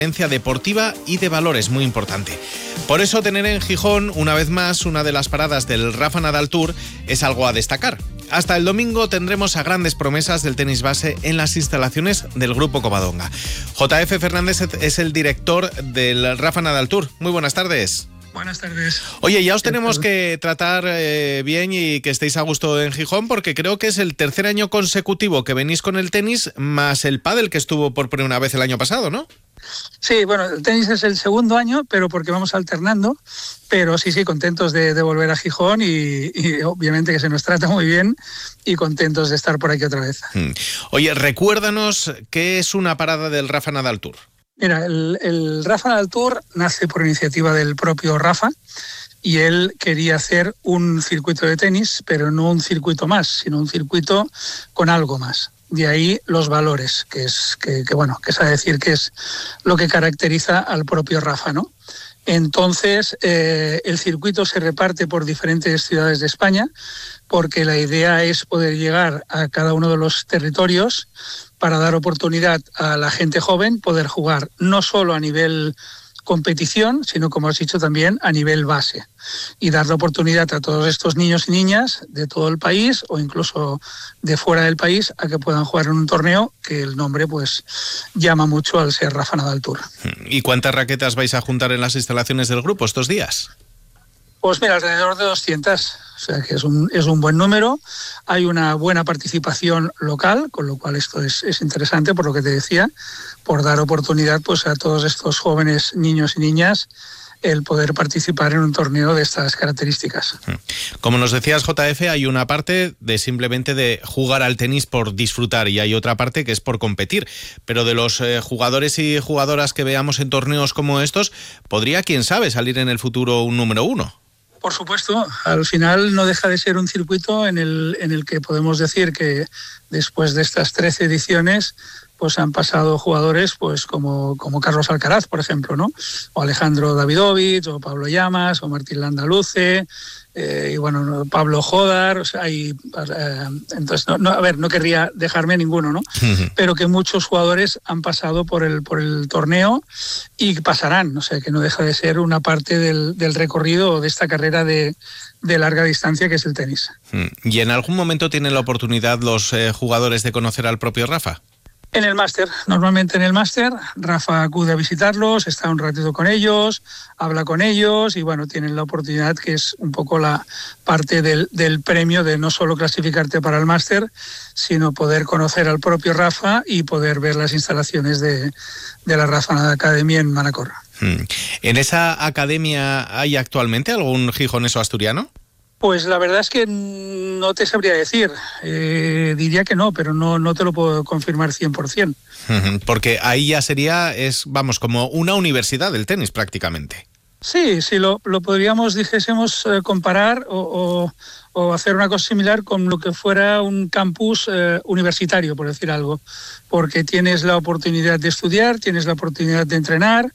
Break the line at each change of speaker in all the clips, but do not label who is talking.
deportiva y de valores muy importante. Por eso tener en Gijón, una vez más, una de las paradas del Rafa Nadal Tour es algo a destacar. Hasta el domingo tendremos a grandes promesas del tenis base en las instalaciones del Grupo Covadonga. JF Fernández es el director del Rafa Nadal Tour. Muy buenas tardes.
Buenas tardes.
Oye, ya os tenemos que tratar bien y que estéis a gusto en Gijón, porque creo que es el tercer año consecutivo que venís con el tenis, más el pádel que estuvo por primera vez el año pasado, ¿no?
Sí, bueno, el tenis es el segundo año, pero porque vamos alternando, pero sí, contentos de volver a Gijón y obviamente que se nos trata muy bien y contentos de estar por aquí otra vez.
Oye, recuérdanos qué es una parada del Rafa Nadal Tour.
Mira, el Rafa Nadal Tour nace por iniciativa del propio Rafa y él quería hacer un circuito de tenis, pero no un circuito más, sino un circuito con algo más. De ahí los valores, que es a decir que es lo que caracteriza al propio Rafa, ¿no? Entonces, el circuito se reparte por diferentes ciudades de España, porque la idea es poder llegar a cada uno de los territorios para dar oportunidad a la gente joven poder jugar no solo a nivel competición, sino, como has dicho, también a nivel base, y dar la oportunidad a todos estos niños y niñas de todo el país o incluso de fuera del país a que puedan jugar en un torneo que el nombre pues llama mucho al ser Rafa Nadal Tour.
¿Y cuántas raquetas vais a juntar en las instalaciones del grupo estos días?
Pues mira, alrededor de 200, o sea que es un buen número. Hay una buena participación local, con lo cual esto es interesante, por lo que te decía, por dar oportunidad pues a todos estos jóvenes niños y niñas el poder participar en un torneo de estas características.
Como nos decías, JF, hay una parte de simplemente de jugar al tenis por disfrutar y hay otra parte que es por competir. Pero de los jugadores y jugadoras que veamos en torneos como estos, ¿podría, quién sabe, salir en el futuro un número uno?
Por supuesto, al final no deja de ser un circuito en el que podemos decir que después de estas 13 ediciones pues han pasado jugadores pues como Carlos Alcaraz, por ejemplo, ¿no? O Alejandro Davidovich, o Pablo Llamas, o Martín Landaluce, y bueno, Pablo Jodar, o sea, entonces no querría dejarme ninguno, ¿no? Pero que muchos jugadores han pasado por el torneo y pasarán, o sea que no deja de ser una parte del recorrido de esta carrera de larga distancia que es el tenis.
¿Y en algún momento tienen la oportunidad los jugadores de conocer al propio Rafa?
En el máster, normalmente en el máster, Rafa acude a visitarlos, está un ratito con ellos, habla con ellos y bueno, tienen la oportunidad, que es un poco la parte del premio de no solo clasificarte para el máster, sino poder conocer al propio Rafa y poder ver las instalaciones de la Rafa Nadal Academy en Manacor.
¿En esa academia hay actualmente algún gijoneso asturiano?
Pues la verdad es que no te sabría decir, diría que no, pero no te lo puedo confirmar 100%.
Porque ahí ya sería, como una universidad del tenis prácticamente.
Sí, lo podríamos, dijésemos, comparar o hacer una cosa similar con lo que fuera un campus universitario, por decir algo, porque tienes la oportunidad de estudiar, tienes la oportunidad de entrenar,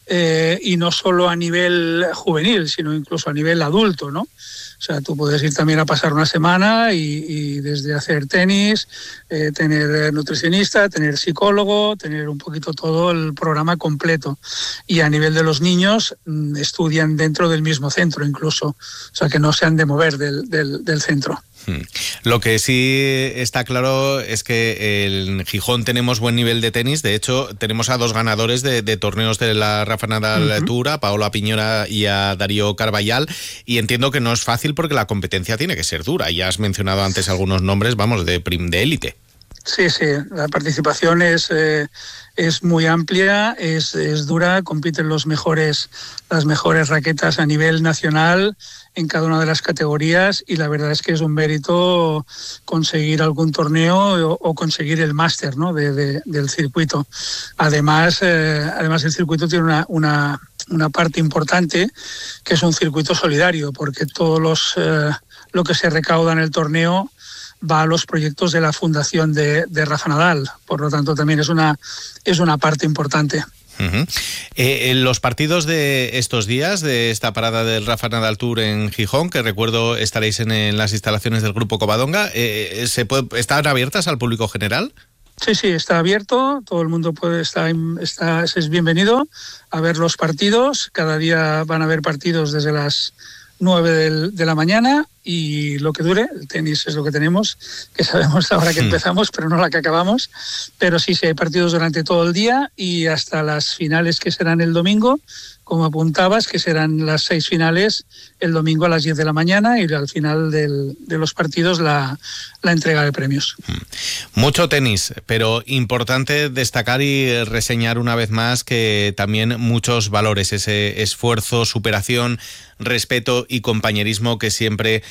y no solo a nivel juvenil, sino incluso a nivel adulto, ¿no? O sea, tú puedes ir también a pasar una semana y desde hacer tenis, tener nutricionista, tener psicólogo, tener un poquito todo el programa completo. Y a nivel de los niños, estudian dentro del mismo centro incluso, o sea, que no se han de mover del centro.
Lo que sí está claro es que en Gijón tenemos buen nivel de tenis. De hecho, tenemos a dos ganadores de torneos de la Rafa Nadal Tour, a Paola Piñora y a Darío Carballal, y entiendo que no es fácil porque la competencia tiene que ser dura. Ya has mencionado antes algunos nombres, de élite. Sí,
la participación es muy amplia, es dura, compiten las mejores raquetas a nivel nacional en cada una de las categorías y la verdad es que es un mérito conseguir algún torneo o conseguir el máster, ¿no? del circuito. Además el circuito tiene una parte importante que es un circuito solidario, porque lo que se recauda en el torneo va a los proyectos de la fundación de Rafa Nadal, por lo tanto también es una parte importante.
En los partidos de estos días, de esta parada del Rafa Nadal Tour en Gijón, que recuerdo estaréis en las instalaciones del Grupo Covadonga, ¿están abiertas al público general?
Sí, está abierto, todo el mundo es bienvenido a ver los partidos. Cada día van a haber partidos desde las 9 de la mañana y lo que dure. El tenis es lo que tenemos, que sabemos la hora que empezamos, pero no la que acabamos. Pero sí, hay partidos durante todo el día y hasta las finales, que serán el domingo, como apuntabas, que serán las 6 finales el domingo a las 10 de la mañana y al final de los partidos la entrega de premios.
Mucho tenis, pero importante destacar y reseñar una vez más que también muchos valores, ese esfuerzo, superación, respeto y compañerismo que siempre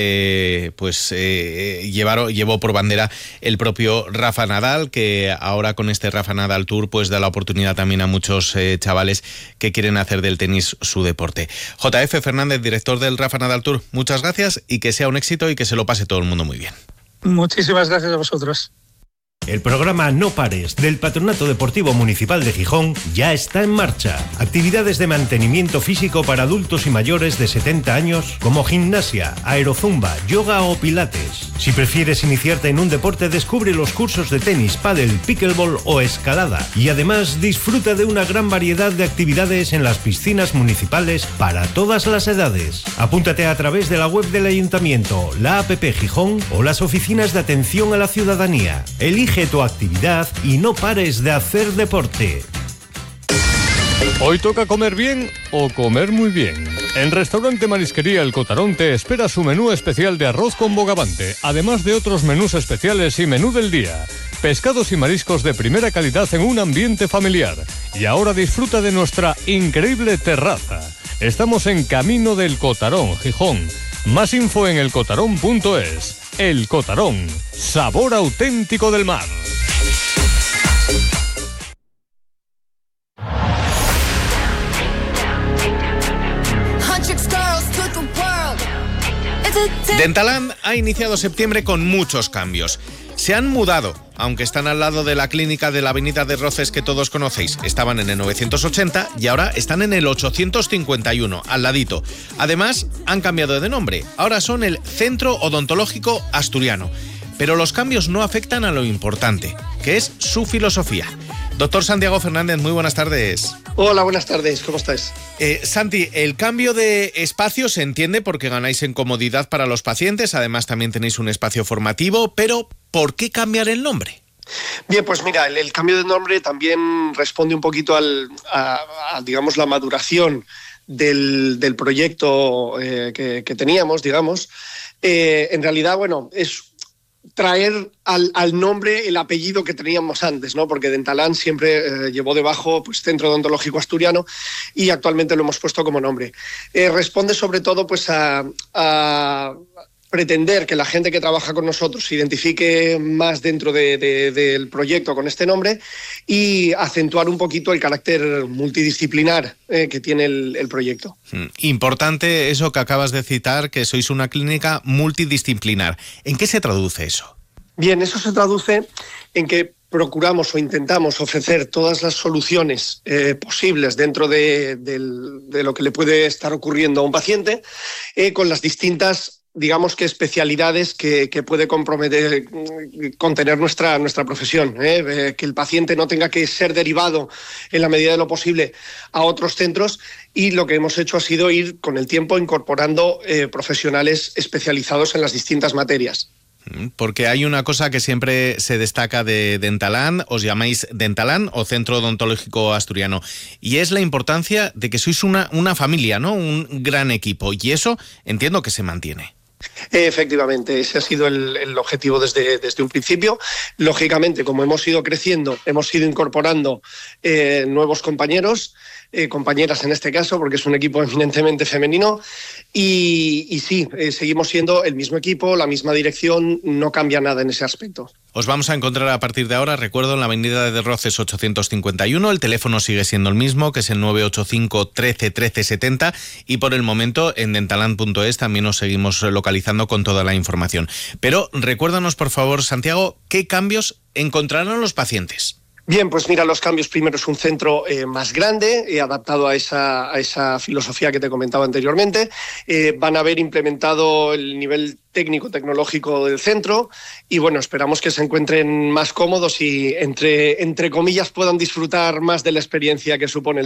llevó por bandera el propio Rafa Nadal, que ahora con este Rafa Nadal Tour pues da la oportunidad también a muchos chavales que quieren hacer del tenis su deporte. JF Fernández, director del Rafa Nadal Tour, muchas gracias y que sea un éxito y que se lo pase todo el mundo muy bien.
Muchísimas gracias a vosotros.
El programa No Pares del Patronato Deportivo Municipal de Gijón ya está en marcha. Actividades de mantenimiento físico para adultos y mayores de 70 años como gimnasia, aerozumba, yoga o pilates. Si prefieres iniciarte en un deporte, descubre los cursos de tenis, pádel, pickleball o escalada. Y además disfruta de una gran variedad de actividades en las piscinas municipales para todas las edades. Apúntate a través de la web del Ayuntamiento, la APP Gijón o las oficinas de atención a la ciudadanía. Elige tu actividad y no pares de hacer deporte.
Hoy toca comer bien o comer muy bien. En Restaurante Marisquería El Cotarón te espera su menú especial de arroz con bogavante, además de otros menús especiales y menú del día. Pescados y mariscos de primera calidad en un ambiente familiar. Y ahora disfruta de nuestra increíble terraza. Estamos en Camino del Cotarón, Gijón. Más info en elcotarón.es. El Cotarón, sabor auténtico del mar.
Dentaland ha iniciado septiembre con muchos cambios. Se han mudado, aunque están al lado de la clínica de la Avenida de Roces que todos conocéis. Estaban en el 980 y ahora están en el 851, al ladito. Además, han cambiado de nombre. Ahora son el Centro Odontológico Asturiano. Pero los cambios no afectan a lo importante, que es su filosofía. Doctor Santiago Fernández, muy buenas tardes.
Hola, buenas tardes, ¿cómo estáis?
Santi, el cambio de espacio se entiende porque ganáis en comodidad para los pacientes, además también tenéis un espacio formativo, pero ¿por qué cambiar el nombre?
Bien, pues mira, el cambio de nombre también responde un poquito a digamos, la maduración del proyecto que teníamos, digamos. En realidad, bueno, es traer al nombre el apellido que teníamos antes, ¿no? Porque Dentaland siempre llevó debajo pues, Centro Odontológico Asturiano y actualmente lo hemos puesto como nombre. Responde sobre todo pues, a pretender que la gente que trabaja con nosotros se identifique más dentro del proyecto con este nombre y acentuar un poquito el carácter multidisciplinar que tiene el proyecto.
Importante eso que acabas de citar, que sois una clínica multidisciplinar. ¿En qué se traduce eso?
Bien, eso se traduce en que procuramos o intentamos ofrecer todas las soluciones posibles dentro de lo que le puede estar ocurriendo a un paciente con las distintas, digamos que especialidades que puede contener nuestra profesión, que el paciente no tenga que ser derivado en la medida de lo posible a otros centros, y lo que hemos hecho ha sido ir con el tiempo incorporando profesionales especializados en las distintas materias.
Porque hay una cosa que siempre se destaca de Dentaland, os llamáis Dentaland o Centro Odontológico Asturiano, y es la importancia de que sois una familia, ¿no? Un gran equipo, y eso entiendo que se mantiene.
Efectivamente, ese ha sido el objetivo desde un principio. Lógicamente, como hemos ido creciendo, hemos ido incorporando nuevos compañeros, compañeras en este caso, porque es un equipo eminentemente femenino, y sí, seguimos siendo el mismo equipo, la misma dirección, no cambia nada en ese aspecto.
Os vamos a encontrar a partir de ahora, recuerdo, en la Avenida de Roces 851, el teléfono sigue siendo el mismo, que es el 985 13 13 70, y por el momento en dentaland.es también os seguimos localizando con toda la información. Pero recuérdanos, por favor, Santiago, ¿qué cambios encontrarán los pacientes?
Bien, pues mira, los cambios. Primero es un centro más grande, adaptado a esa filosofía que te comentaba anteriormente. Van a haber implementado el nivel técnico-tecnológico del centro y bueno, esperamos que se encuentren más cómodos y entre comillas puedan disfrutar más de la experiencia que supone el